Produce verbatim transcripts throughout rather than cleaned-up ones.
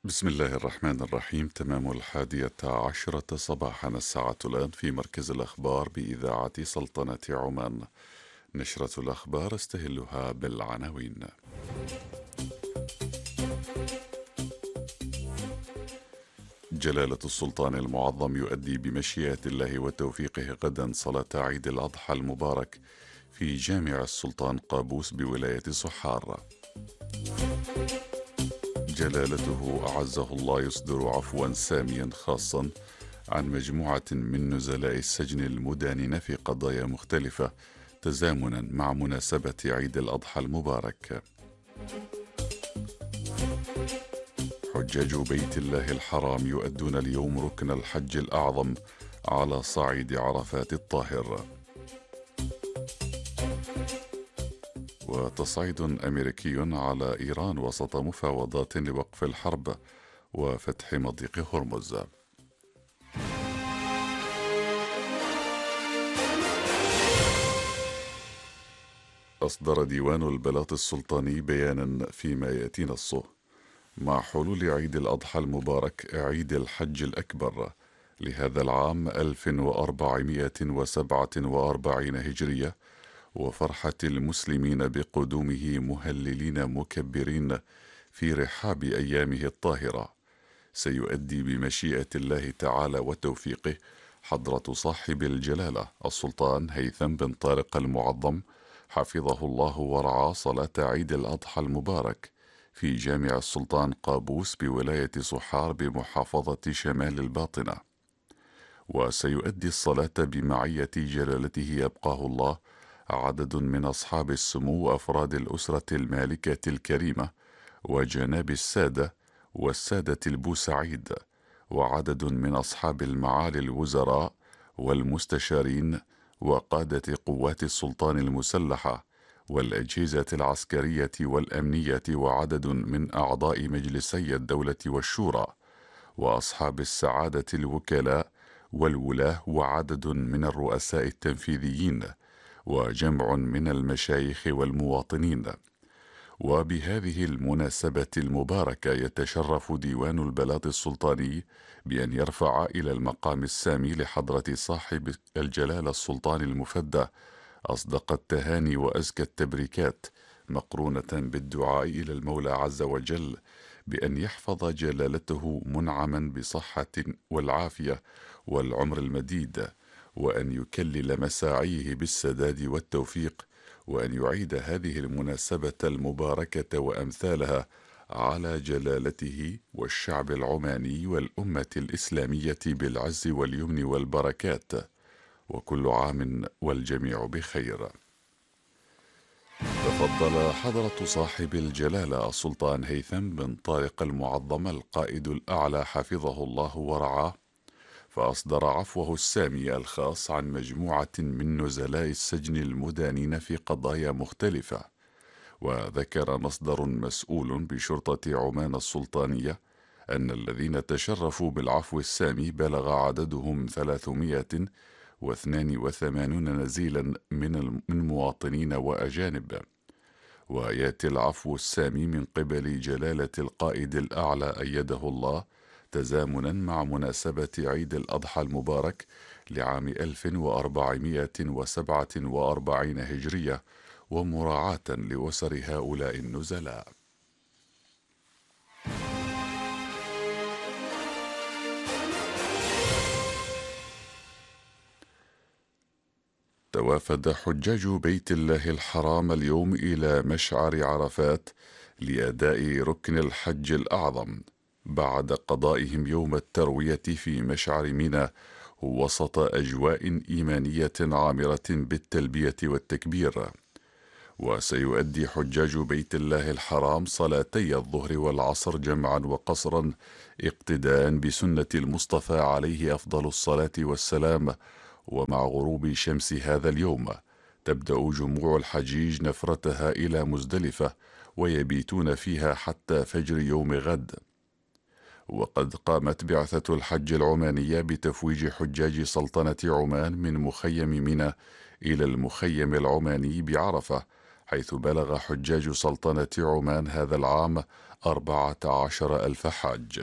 بسم الله الرحمن الرحيم. تمام الحادية عشرة صباحا الساعة الآن في مركز الأخبار بإذاعة سلطنة عمان. نشرة الأخبار استهلها بالعناوين. جلالة السلطان المعظم يؤدي بمشيئة الله وتوفيقه غدا صلاة عيد الأضحى المبارك في جامع السلطان قابوس بولاية صحار. جلالته أعزه الله يصدر عفوا ساميا خاصا عن مجموعة من نزلاء السجن المدانين في قضايا مختلفة تزامنا مع مناسبة عيد الأضحى المبارك. حجاج بيت الله الحرام يؤدون اليوم ركن الحج الأعظم على صعيد عرفات الطاهر. وتصعيد أمريكي على إيران وسط مفاوضات لوقف الحرب وفتح مضيق هرمز. أصدر ديوان البلاط السلطاني بيانا فيما يأتي نصه: مع حلول عيد الأضحى المبارك عيد الحج الأكبر لهذا العام ألف وأربعمائة وسبعة وأربعين هجرية، وفرحة المسلمين بقدومه مهللين مكبرين في رحاب أيامه الطاهرة، سيؤدي بمشيئة الله تعالى وتوفيقه حضرة صاحب الجلالة السلطان هيثم بن طارق المعظم حفظه الله ورعاه صلاة عيد الأضحى المبارك في جامع السلطان قابوس بولاية صحار بمحافظة شمال الباطنة. وسيؤدي الصلاة بمعية جلالته يبقاه الله عدد من أصحاب السمو وأفراد الأسرة المالكة الكريمة وجناب السادة والسادة البوسعيد، وعدد من أصحاب المعالي الوزراء والمستشارين وقادة قوات السلطان المسلحة والأجهزة العسكرية والأمنية، وعدد من أعضاء مجلسي الدولة والشورى وأصحاب السعادة الوكلاء والولاة، وعدد من الرؤساء التنفيذيين، وجمع من المشايخ والمواطنين. وبهذه المناسبة المباركة يتشرف ديوان البلاط السلطاني بأن يرفع إلى المقام السامي لحضرة صاحب الجلالة السلطان المفدى أصدق التهاني وأزكى التبريكات، مقرونة بالدعاء إلى المولى عز وجل بأن يحفظ جلالته منعما بصحة والعافية والعمر المديد، وأن يكلل مساعيه بالسداد والتوفيق، وأن يعيد هذه المناسبة المباركة وأمثالها على جلالته والشعب العماني والأمة الإسلامية بالعز واليمن والبركات، وكل عام والجميع بخير. تفضل حضرة صاحب الجلالة السلطان هيثم بن طارق المعظم القائد الأعلى حفظه الله ورعاه، فأصدر عفوه السامي الخاص عن مجموعة من نزلاء السجن المدانين في قضايا مختلفة. وذكر مصدر مسؤول بشرطة عمان السلطانية أن الذين تشرفوا بالعفو السامي بلغ عددهم ثلاثمائة واثنان وثمانين نزيلا من من مواطنين وأجانب. ويأتي العفو السامي من قبل جلالة القائد الأعلى أيده الله تزامنا مع مناسبة عيد الأضحى المبارك لعام ألف وأربعمائة وسبعة وأربعين هجرية، ومراعاة لأسر هؤلاء النزلاء. توافد حجاج بيت الله الحرام اليوم إلى مشعر عرفات لأداء ركن الحج الأعظم بعد قضائهم يوم التروية في مشعر منى وسط أجواء إيمانية عامرة بالتلبية والتكبير. وسيؤدي حجاج بيت الله الحرام صلاتي الظهر والعصر جمعا وقصرا اقتداء بسنة المصطفى عليه أفضل الصلاة والسلام. ومع غروب شمس هذا اليوم تبدأ جموع الحجيج نفرتها إلى مزدلفة ويبيتون فيها حتى فجر يوم غد. وقد قامت بعثة الحج العمانية بتفويج حجاج سلطنة عمان من مخيم منى إلى المخيم العماني بعرفة، حيث بلغ حجاج سلطنة عمان هذا العام أربعة عشر ألف حاج.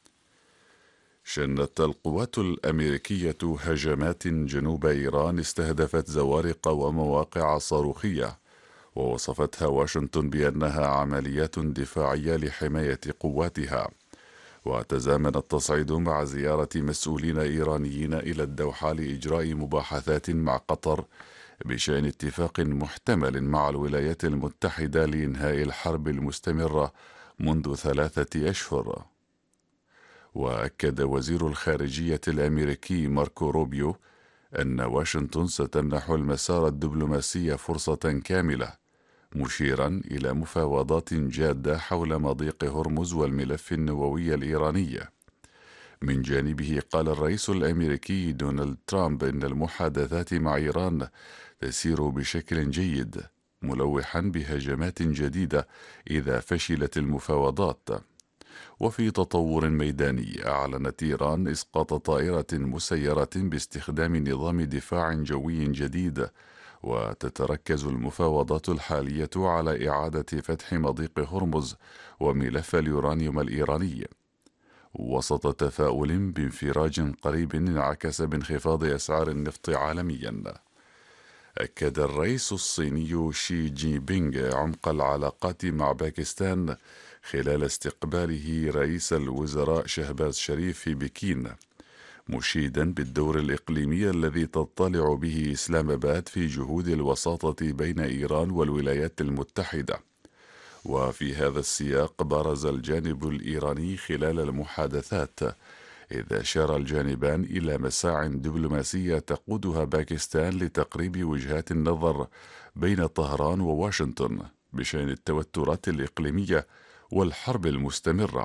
شنت القوات الأمريكية هجمات جنوب إيران استهدفت زوارق ومواقع صاروخية، ووصفتها واشنطن بأنها عمليات دفاعية لحماية قواتها. وتزامن التصعيد مع زيارة مسؤولين إيرانيين إلى الدوحة لإجراء مباحثات مع قطر بشأن اتفاق محتمل مع الولايات المتحدة لإنهاء الحرب المستمرة منذ ثلاثة أشهر. وأكد وزير الخارجية الأمريكي ماركو روبيو أن واشنطن ستمنح المسار الدبلوماسي فرصة كاملة، مشيرا إلى مفاوضات جادة حول مضيق هرمز والملف النووي الإيراني. من جانبه قال الرئيس الأمريكي دونالد ترامب إن المحادثات مع إيران تسير بشكل جيد، ملوحا بهجمات جديدة إذا فشلت المفاوضات. وفي تطور ميداني، أعلنت إيران إسقاط طائرة مسيرة باستخدام نظام دفاع جوي جديد، وتتركز المفاوضات الحالية على إعادة فتح مضيق هرمز وملف اليورانيوم الإيراني، وسط تفاؤل بانفراج قريب انعكس بانخفاض أسعار النفط عالميا. أكد الرئيس الصيني شي جي بينغ عمق العلاقات مع باكستان خلال استقباله رئيس الوزراء شهباز شريف في بكين، مشيدا بالدور الإقليمي الذي تطلع به إسلام آباد في جهود الوساطة بين إيران والولايات المتحدة. وفي هذا السياق برز الجانب الإيراني خلال المحادثات، إذ أشار الجانبان إلى مساع دبلوماسية تقودها باكستان لتقريب وجهات النظر بين طهران وواشنطن بشأن التوترات الإقليمية والحرب المستمرة.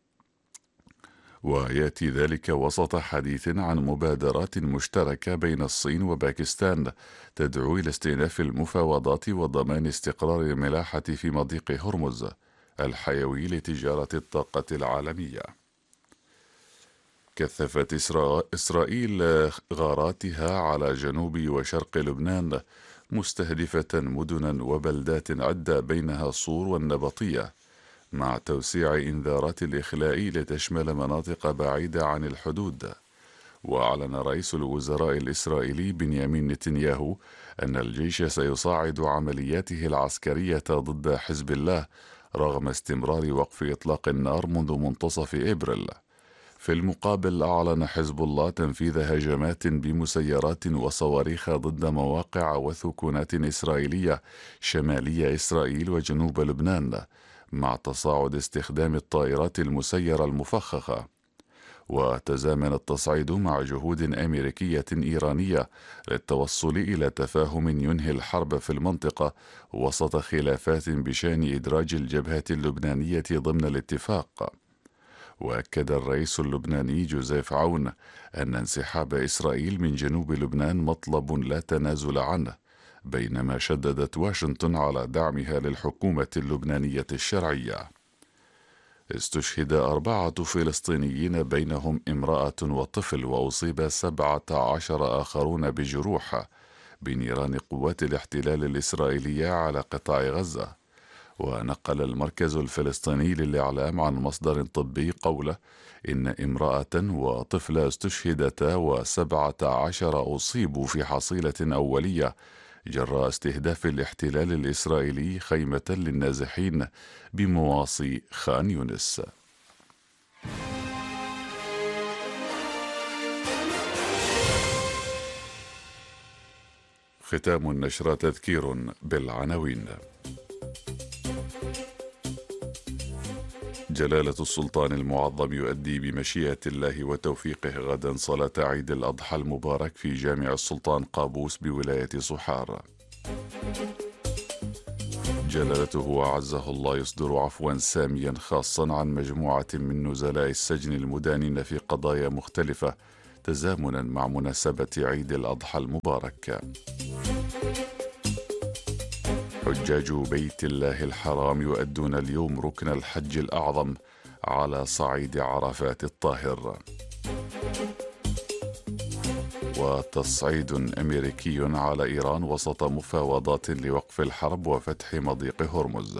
ويأتي ذلك وسط حديث عن مبادرات مشتركة بين الصين وباكستان تدعو إلى استئناف المفاوضات وضمان استقرار الملاحة في مضيق هرمز الحيوي لتجارة الطاقة العالمية. كثفت إسرائيل غاراتها على جنوب وشرق لبنان، مستهدفة مدنا وبلدات عدة بينها صور والنبطية، مع توسيع إنذارات الإخلاء لتشمل مناطق بعيدة عن الحدود. وأعلن رئيس الوزراء الإسرائيلي بنيامين نتنياهو أن الجيش سيصاعد عملياته العسكرية ضد حزب الله رغم استمرار وقف إطلاق النار منذ منتصف إبريل. في المقابل، أعلن حزب الله تنفيذ هجمات بمسيرات وصواريخ ضد مواقع وثكنات إسرائيلية شمالي إسرائيل وجنوب لبنان، مع تصاعد استخدام الطائرات المسيرة المفخخة. وتزامن التصعيد مع جهود أمريكية إيرانية للتوصل إلى تفاهم ينهي الحرب في المنطقة وسط خلافات بشأن إدراج الجبهة اللبنانية ضمن الاتفاق. وأكد الرئيس اللبناني جوزيف عون أن انسحاب إسرائيل من جنوب لبنان مطلب لا تنازل عنه، بينما شددت واشنطن على دعمها للحكومة اللبنانية الشرعية. استشهد أربعة فلسطينيين بينهم امرأة وطفل، وأصيب سبعة عشر آخرون بجروح بنيران قوات الاحتلال الإسرائيلية على قطاع غزة. ونقل المركز الفلسطيني للإعلام عن مصدر طبي قوله إن امرأة وطفلة استشهدتا وسبعة عشر أصيبوا في حصيلة أولية جراء استهداف الاحتلال الإسرائيلي خيمة للنازحين بمواصي خان يونس. ختام النشرة تذكير بالعناوين. جلالة السلطان المعظم يؤدي بمشيئة الله وتوفيقه غدا صلاة عيد الأضحى المبارك في جامع السلطان قابوس بولاية صحار. جلالته أعزه الله يصدر عفوا ساميا خاصا عن مجموعة من نزلاء السجن المدانين في قضايا مختلفة تزامنا مع مناسبة عيد الأضحى المبارك. حجاج بيت الله الحرام يؤدون اليوم ركن الحج الأعظم على صعيد عرفات الطاهر. وتصعيد أمريكي على إيران وسط مفاوضات لوقف الحرب وفتح مضيق هرمز.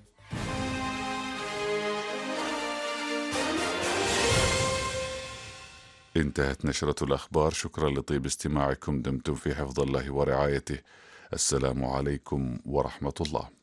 انتهت نشرة الأخبار. شكرا لطيب استماعكم. دمتم في حفظ الله ورعايته. السلام عليكم ورحمة الله.